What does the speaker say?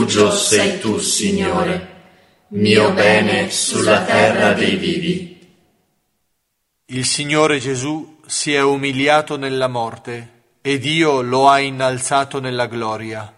rifugio sei tu, Signore, mio bene sulla terra dei vivi. Il Signore Gesù si è umiliato nella morte, e Dio lo ha innalzato nella gloria.